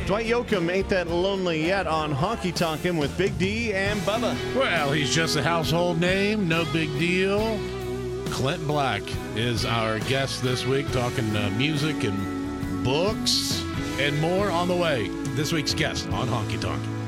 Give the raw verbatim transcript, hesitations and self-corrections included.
Dwight Yoakam ain't that lonely yet on Honky Tonkin' with Big D and Bubba. Well, he's just a household name, no big deal. Clint Black is our guest this week, talking uh, music and books and more on the way. This week's guest on Honky Tonk.